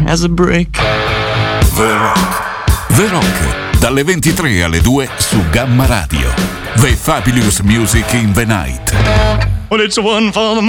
as a brick. The Rock, dalle 23 alle 2 su Gamma Radio. The Fabulous Music in the Night. Well, it's one for the